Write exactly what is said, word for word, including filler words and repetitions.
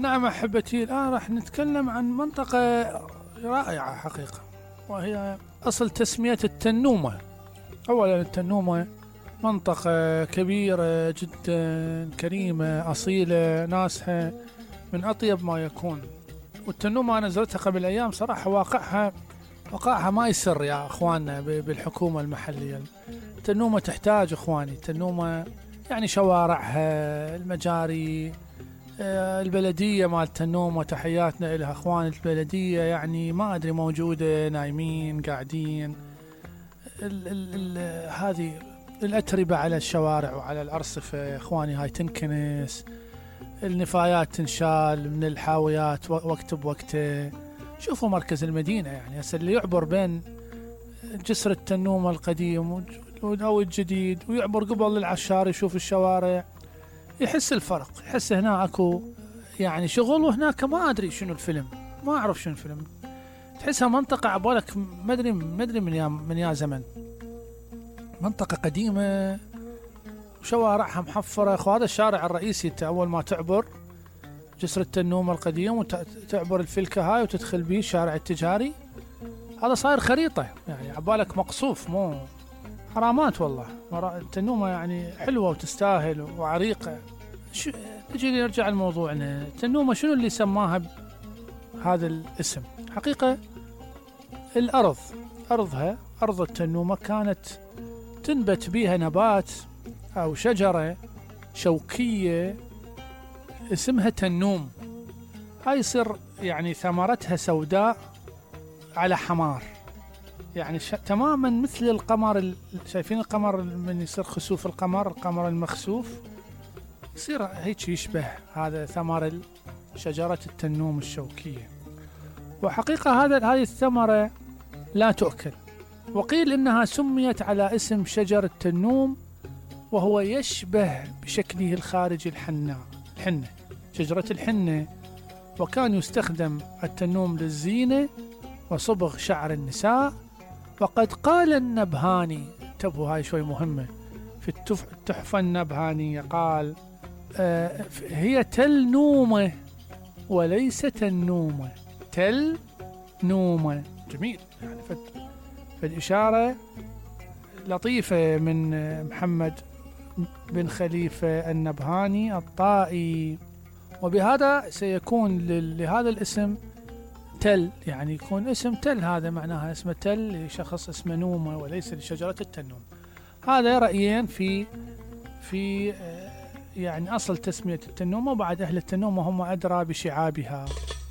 نعم أحبتي، الآن راح نتكلم عن منطقة رائعة حقيقة، وهي أصل تسمية التنومة. أولا التنومة منطقة كبيرة جدا، كريمة أصيلة، ناسها من أطيب ما يكون. والتنومة أنا زرتها قبل أيام صراحة، واقعها واقعها ما يسر يا أخواننا بالحكومة المحلية. التنومة تحتاج أخواني، التنومة يعني شوارعها، المجاري، البلدية مال التنومة، تحياتنا إلها أخوان البلدية، يعني ما أدري موجودة نايمين قاعدين. ال ال ال هذه الأتربة على الشوارع وعلى الأرصفة أخواني هاي تنكنس، النفايات تنشال من الحاويات وقت بوقته. شوفوا مركز المدينة، يعني هسه اللي يعبر بين جسر التنومة القديم أو الجديد ويعبر قبل العشار يشوف الشوارع، يحس الفرق، يحس هنا اكو يعني شغل وهناك ما ادري شنو الفيلم، ما اعرف شنو الفيلم. تحسها منطقة عبالك ما ادري ما ادري من يا من يا زمن، منطقة قديمة وشوارعها محفرة. اخو هذا الشارع الرئيسي، انت اول ما تعبر جسر التنومة القديم وتعبر الفلكة هاي وتدخل بيه الشارع التجاري، هذا صاير خريطة، يعني عبالك مقصوف، مو حرامات والله. التنومة يعني حلوة وتستاهل وعريقة. شو نجي نرجع لموضوعنا، التنومة شنو اللي سماها هذا الاسم؟ حقيقة الأرض، أرضها أرض التنومة كانت تنبت بيها نبات أو شجرة شوكية اسمها تنوم. هاي يصير يعني ثمرتها سوداء على حمار، يعني ش... تماما مثل القمر ال... شايفين القمر من يصير خسوف القمر، القمر المخسوف يصير هيك يشبه هذا ثمر شجرة التنوم الشوكية. وحقيقة هذا هذه الثمرة لا تؤكل، وقيل إنها سميت على اسم شجر التنوم، وهو يشبه بشكله الخارجي الحناء، الحنة، شجرة الحنة. وكان يستخدم التنوم للزينة وصبغ شعر النساء. وقد قال النبهاني، انتبهوا هاي شوي مهمة، في التحفة النبهانية قال آه هي تل نومة وليس تنومة، تل نومة. جميل، يعني فالإشارة لطيفة من محمد بن خليفة النبهاني الطائي. وبهذا سيكون لهذا الاسم تل، يعني يكون اسم تل، هذا معناها اسم تل لشخص اسمه نومة وليس لشجرة التنوم. هذا رأيين في في يعني أصل تسمية التنومة، وبعد أهل التنومة هم أدرى بشعابها.